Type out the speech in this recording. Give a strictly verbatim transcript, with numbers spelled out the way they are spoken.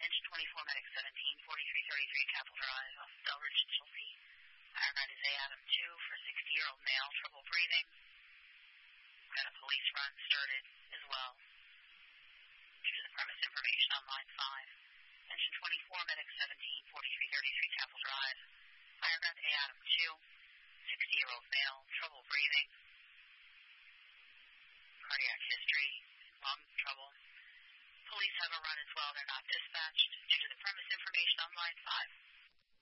Engine twenty-four, Medic seventeen, forty-three thirty-three, Capitol Drive, Delridge, Chelsea. Higher ground is A Adam two for sixty-year-old male, trouble breathing. Got a police run started as well. Due to the premise information on line five. Engine twenty-four, Medic seventeen, forty-three thirty-three, Capitol Drive. Higher ground A Adam two, sixty-year-old male, trouble breathing. Cardiac history, lung trouble. Police have a run as well. They're not dispatched due to the premise information on line five.